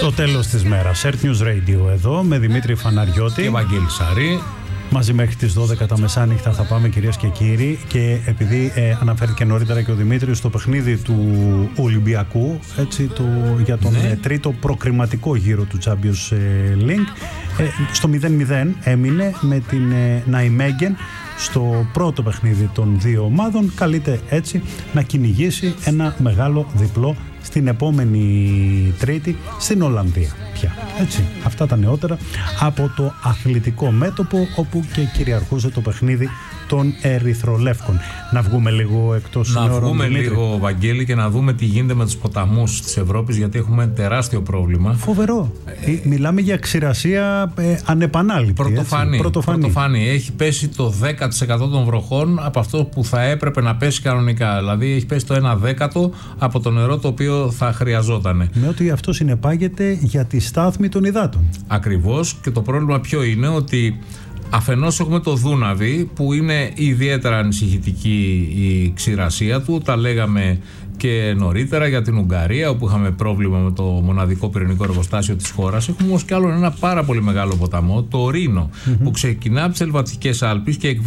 Το τέλος της μέρας. Earth News Radio εδώ με Δημήτρη Φαναριώτη και Βαγγέλη Σαρή. Μαζί μέχρι τις 12 τα μεσάνυχτα θα πάμε, κυρίες και κύριοι. Και επειδή αναφέρθηκε νωρίτερα και ο Δημήτρης στο παιχνίδι του Ολυμπιακού, έτσι, για τον τρίτο προκριματικό γύρο του Champions League, στο 0-0 έμεινε με την Ναϊμέγγεν στο πρώτο παιχνίδι των δύο ομάδων. Καλείται έτσι να κυνηγήσει ένα μεγάλο διπλό στην επόμενη Τρίτη στην Ολλανδία πια. Έτσι, αυτά τα νεότερα από το αθλητικό μέτωπο, όπου και κυριαρχούσε το παιχνίδι των Ερυθρολεύκων. Να βγούμε λίγο εκτός συνόρων. Να βγούμε λίγο, Βαγγέλη, και να δούμε τι γίνεται με τους ποταμούς της Ευρώπης, γιατί έχουμε τεράστιο πρόβλημα. Φοβερό. Μιλάμε για ξηρασία ανεπανάληπτη. Πρωτοφανή. Έχει πέσει το 10% των βροχών από αυτό που θα έπρεπε να πέσει κανονικά. Δηλαδή έχει πέσει το 1/10 από το νερό το οποίο θα χρειαζόταν. Με ότι αυτό συνεπάγεται για τη στάθμη των υδάτων. Ακριβώς. Και το πρόβλημα ποιο είναι? Ότι αφενός έχουμε το Δούναβι, που είναι ιδιαίτερα ανησυχητική η ξηρασία του. Τα λέγαμε και νωρίτερα για την Ουγγαρία, όπου είχαμε πρόβλημα με το μοναδικό πυρηνικό εργοστάσιο της χώρας. Έχουμε όμως κι άλλο ένα πάρα πολύ μεγάλο ποταμό, το Ρήνο, που ξεκινά από τις Ελβατικές Άλπεις και